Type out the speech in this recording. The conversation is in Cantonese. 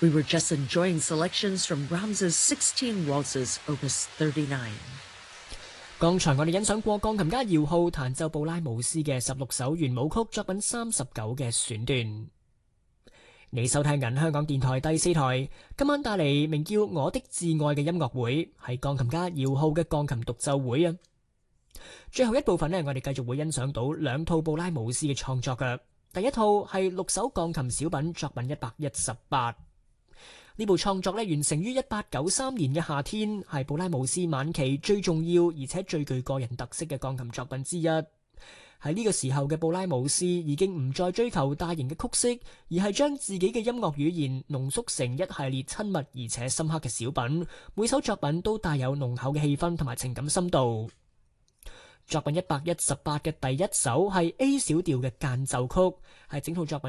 We were just enjoying selections from Brahms's 16 Waltzes, Opus 39。 剛才我哋欣賞過鋼琴家姚浩彈奏布拉姆斯嘅16首圓舞曲作品39嘅選段。你收聽緊香港電台第4台，今晚帶嚟名叫《我的摯愛》嘅音樂會，係鋼琴家姚浩嘅鋼琴獨奏會啊。最後一部分呢，我哋繼續會欣賞到2套布拉姆斯嘅創作嘅。第一套係6首鋼琴小品作品118。呢部創作完成於1893年嘅夏天，係布拉姆斯晚期最重要而且最具個人特色嘅鋼琴作品之一。喺呢個時候嘅布拉姆斯已經唔再追求大型嘅曲式，而係將自己嘅音樂語言濃縮成一系列親密而且深刻嘅小品，每首作品都帶有濃厚嘅氣氛同埋情感深度。作品118嘅第一首係 A 小調嘅間奏曲，係整套作品